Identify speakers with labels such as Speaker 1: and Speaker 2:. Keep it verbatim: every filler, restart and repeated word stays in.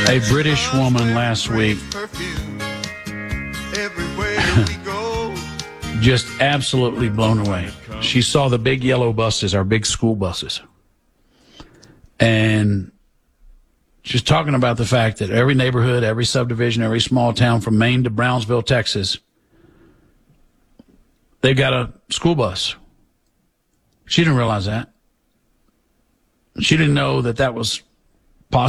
Speaker 1: A British woman last week just absolutely blown away. She saw the big yellow buses, our big school buses. And she's talking about the fact that every neighborhood, every subdivision, every small town from Maine to Brownsville, Texas, they've got a school bus. She didn't realize that. She didn't know that that was